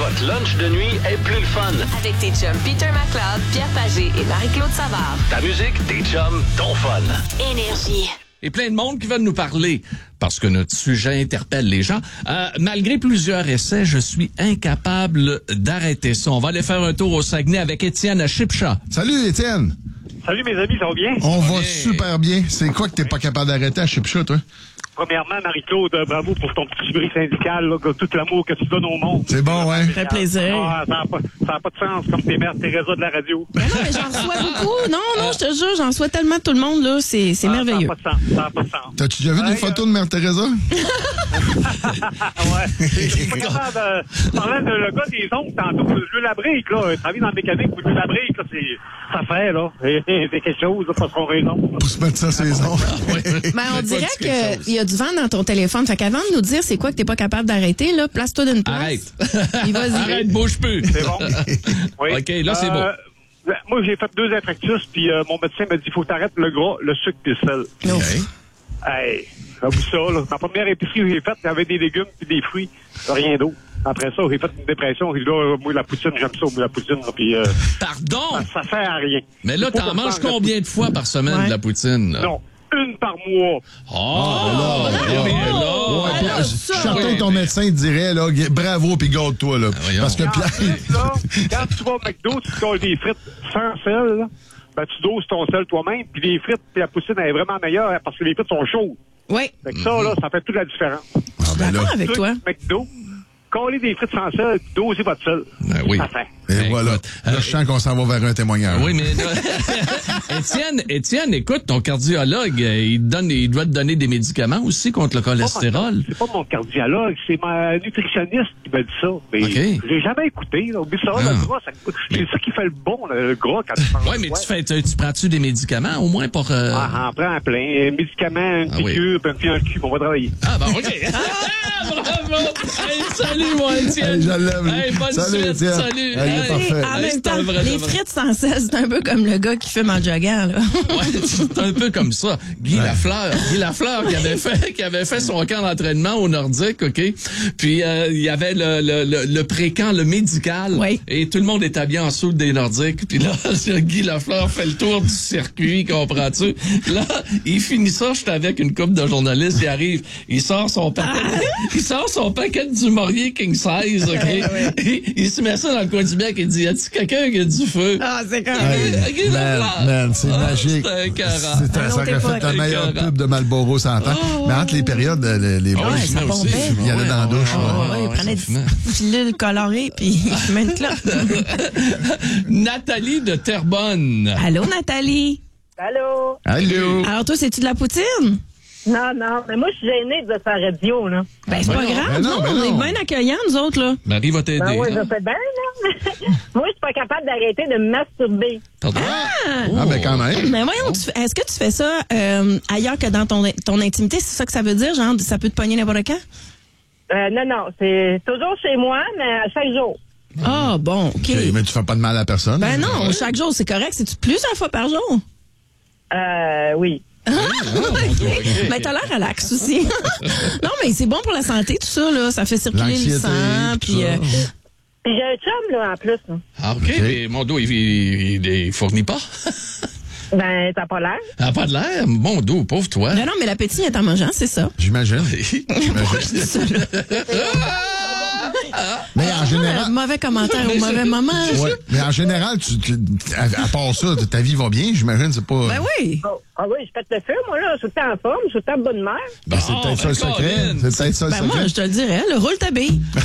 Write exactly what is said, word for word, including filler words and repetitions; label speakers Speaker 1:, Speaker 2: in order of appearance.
Speaker 1: votre lunch de nuit est plus le fun.
Speaker 2: Avec tes chums Peter McLeod, Pierre Pagé et Marie-Claude Savard.
Speaker 1: Ta musique, tes chums, ton fun.
Speaker 2: Énergie.
Speaker 3: Et plein de monde qui veulent nous parler parce que notre sujet interpelle les gens. Euh, malgré plusieurs essais, je suis incapable d'arrêter ça. On va aller faire un tour au Saguenay avec Étienne à Chipcha.
Speaker 4: Salut, Étienne.
Speaker 5: Salut mes amis, ça va bien?
Speaker 4: On va
Speaker 3: bien.
Speaker 4: super bien. C'est quoi que t'es pas capable d'arrêter à Chipcha, toi?
Speaker 5: Premièrement, Marie-Claude, bravo pour ton petit bruit syndical, là, tout l'amour que tu donnes au monde.
Speaker 4: C'est bon, hein?
Speaker 6: Ça fait plaisir.
Speaker 5: Ah, ça n'a pas, ça a pas de sens, comme tes mères Teresa de la radio.
Speaker 6: Mais non, mais j'en reçois beaucoup. Non, non, je te jure, j'en reçois tellement de tout le monde, là. C'est, c'est
Speaker 5: Ah,
Speaker 6: merveilleux.
Speaker 5: Ça n'a pas de sens, ça n'a pas de sens.
Speaker 4: T'as-tu déjà vu
Speaker 5: Ouais,
Speaker 4: des photos de Mère Teresa?
Speaker 5: Ah ouais. C'est pas capable de... Parlant de le gars des ongles, tantôt, je la brique, là. Travailler dans la mécanique, je la brique, là, c'est... Ça fait, là. C'est quelque chose, là, pas son raison.
Speaker 4: Pour se mettre ça sur les ongles.
Speaker 6: Ben, on
Speaker 3: Fais pas
Speaker 6: dirait
Speaker 3: dire quelque chose.
Speaker 6: qu'il y a du vent dans ton téléphone. Fait qu'avant de nous dire c'est quoi que t'es pas capable d'arrêter, là, place-toi d'une place.
Speaker 3: Arrête.
Speaker 6: Puis vas-y.
Speaker 3: Arrête, bouge plus.
Speaker 5: C'est bon. Oui.
Speaker 3: OK, là, c'est
Speaker 5: Euh,
Speaker 3: beau.
Speaker 5: Moi, j'ai fait deux infarctus, puis euh, mon médecin m'a dit faut t'arrêter le gras, le sucre et le sel.
Speaker 6: Non.
Speaker 5: Hey, j'avoue ça, là. Ma première épicerie que j'ai faite, il y avait des légumes puis des fruits, rien d'autre. Après ça, j'ai fait une dépression. J'ai dit, là, moi, la poutine, j'aime ça, moi, la poutine, là, puis euh,
Speaker 3: Pardon?
Speaker 5: ça, ça sert à rien.
Speaker 3: Mais là,
Speaker 5: Faut
Speaker 3: t'en
Speaker 5: que
Speaker 3: manges
Speaker 5: je mange
Speaker 3: combien de fois par semaine
Speaker 6: Ouais.
Speaker 3: de la poutine? Là?
Speaker 5: Non, une par mois.
Speaker 3: Oh!
Speaker 4: là,
Speaker 3: mais
Speaker 4: là,
Speaker 3: mais
Speaker 4: là.
Speaker 3: là.
Speaker 4: Ouais, puis,
Speaker 6: alors
Speaker 4: je
Speaker 6: ça,
Speaker 4: suis certain
Speaker 3: oui,
Speaker 4: que ton
Speaker 3: mais-
Speaker 4: médecin te dirait, là, bravo, puis garde-toi, là.
Speaker 3: voyons.
Speaker 4: Parce que
Speaker 5: Quand,
Speaker 4: Pierre...
Speaker 5: là, quand tu vas au McDo, tu te colles des frites sans sel, là, ben, tu doses ton sel toi-même, puis les frites, puis la poutine, elle est vraiment meilleure hein, parce que les frites sont chaudes.
Speaker 6: Oui.
Speaker 5: Fait que ça, là, ça fait toute la différence.
Speaker 4: Ah, ben là.
Speaker 6: D'accord avec
Speaker 5: Tout,
Speaker 6: toi.
Speaker 5: McDo, coller des frites sans sel, puis doser votre sel.
Speaker 3: Ben oui.
Speaker 5: Ça fait.
Speaker 4: Et
Speaker 3: Ben,
Speaker 4: voilà.
Speaker 3: écoute,
Speaker 4: Là,
Speaker 3: euh,
Speaker 4: je sens qu'on s'en va vers un témoignage.
Speaker 3: Oui, mais là, Étienne, Étienne, écoute, ton cardiologue, euh, il te donne, il doit te donner des médicaments aussi contre le cholestérol.
Speaker 5: C'est pas mon cardiologue, c'est ma nutritionniste qui m'a dit ça. Mais
Speaker 3: OK.
Speaker 5: j'ai jamais écouté. Là. Oublie ça,
Speaker 3: Ah.
Speaker 5: le gras, ça coûte. C'est ça qui fait le bon, le, le gras, quand tu manges.
Speaker 3: Oui, mais tu fais, tu, tu prends-tu des médicaments au moins pour... euh,
Speaker 5: Ah, en prends plein. Médicaments, une
Speaker 3: Ah oui.
Speaker 5: piqûre, puis un cul, on va travailler.
Speaker 3: Ah, ben, OK. Ah, bravo! Hey, salut, mon Étienne!
Speaker 4: Hey, je l'aime, lui.
Speaker 3: Hey, bonne
Speaker 4: Salut,
Speaker 3: suite,
Speaker 4: Étienne.
Speaker 3: salut!
Speaker 4: Hey, il est
Speaker 3: Hey.
Speaker 4: parfait.
Speaker 6: En
Speaker 3: Hey,
Speaker 6: même
Speaker 3: c'est
Speaker 6: temps,
Speaker 3: un vrai
Speaker 6: les
Speaker 3: de vrai.
Speaker 6: frites sans sel, c'est un peu comme le gars qui fume en joguant, là.
Speaker 3: Ouais, c'est un peu comme ça. Guy Lafleur, Guy Lafleur qui avait fait qui avait fait son camp d'entraînement au Nordique, OK? Puis euh, il y avait le le le, le pré-camp, le médical,
Speaker 6: Oui.
Speaker 3: et tout le monde était habillé en soude des Nordiques. Puis là, Guy Lafleur fait le tour du circuit, comprends-tu? Là, il finit ça, j'étais avec une couple de journalistes, il arrive, il sort son paquet, il sort son paquet du Maurier King Size, OK? Il, il se met ça dans le coin du bec et dit, y a-t-il quelqu'un qui a du feu?
Speaker 6: Ah, c'est quand
Speaker 4: Hey,
Speaker 3: Guy
Speaker 4: man,
Speaker 3: Lafleur.
Speaker 4: man, c'est
Speaker 3: Ah,
Speaker 4: magique.
Speaker 3: c'est écœurant.
Speaker 4: C'est un,
Speaker 6: Un
Speaker 4: ça
Speaker 6: autre
Speaker 4: aurait fait
Speaker 6: époque.
Speaker 4: la meilleure
Speaker 3: Écœurant.
Speaker 4: pub de Marlboro cent ans. Mais entre les périodes, les, les boys,
Speaker 6: ouais,
Speaker 4: je
Speaker 6: ça
Speaker 4: fumais aussi.
Speaker 6: pompait.
Speaker 4: Il y allait dans la douche.
Speaker 6: Ah,
Speaker 4: ouais.
Speaker 6: ouais, il
Speaker 3: ouais,
Speaker 6: prenait
Speaker 3: ça fumait.
Speaker 6: des pilules colorées, puis il fumait une clope.
Speaker 3: Nathalie de Terrebonne.
Speaker 6: Allô, Nathalie?
Speaker 7: Allô?
Speaker 4: Allô?
Speaker 6: Alors, toi, c'est-tu de la poutine?
Speaker 7: Non, non, mais moi, je suis gênée de faire radio, là.
Speaker 6: Ben, c'est pas
Speaker 3: Ben non,
Speaker 6: grave,
Speaker 4: ben non,
Speaker 6: non,
Speaker 4: ben
Speaker 6: on
Speaker 4: non.
Speaker 6: est bien accueillants, nous autres, là.
Speaker 3: Marie va t'aider.
Speaker 7: Ben oui,
Speaker 3: hein?
Speaker 7: je fais bien, là. Moi, je suis pas capable d'arrêter de me masturber.
Speaker 3: Pardon?
Speaker 4: Ah, ben quand même.
Speaker 6: Mais voyons, tu fais- est-ce que tu fais ça euh, ailleurs que dans ton, ton intimité? C'est ça que ça veut dire? Genre, ça peut te pogner n'importe quand?
Speaker 7: Euh, non, non, c'est toujours chez moi, mais à chaque jour.
Speaker 6: Ah, bon, OK.
Speaker 4: OK, mais tu fais pas de mal à personne.
Speaker 6: Ben non, chaque jour, c'est correct. C'est-tu plusieurs fois par jour?
Speaker 7: Euh, oui.
Speaker 6: Mais t'as l'air relax aussi. Non, mais c'est bon pour la santé, tout ça, là. Ça fait circuler le
Speaker 4: L'anxiété,
Speaker 6: sang,
Speaker 4: tout
Speaker 6: puis...
Speaker 4: ça.
Speaker 6: euh,
Speaker 7: Puis j'ai un chum, là, en plus. Là.
Speaker 3: Ah, OK, mais mon dos, il, il, il fournit pas.
Speaker 7: Ben, t'as pas l'air.
Speaker 3: Ah, pas de l'air. Mon dos, pauvre toi.
Speaker 6: Non, non, mais l'appétit est en mangeant, c'est ça.
Speaker 4: J'imagine. Mais en
Speaker 6: Ah,
Speaker 4: général...
Speaker 6: mauvais commentaire au mauvais moment.
Speaker 4: Ouais, mais en général, tu, tu- à, à part ça, ta vie va bien, j'imagine, c'est pas...
Speaker 6: Ben oui.
Speaker 7: Oh, ah oui, je pète le feu, moi, là. Je suis tout le temps en forme, je suis tout le temps de bonne mère.
Speaker 4: Ben, c'est
Speaker 3: Bon,
Speaker 4: peut-être ça le
Speaker 3: ben,
Speaker 4: secret.
Speaker 3: Colin.
Speaker 4: C'est peut-être ça le
Speaker 6: Ben
Speaker 4: secret.
Speaker 6: moi, je te le dirais, le roule ta bille.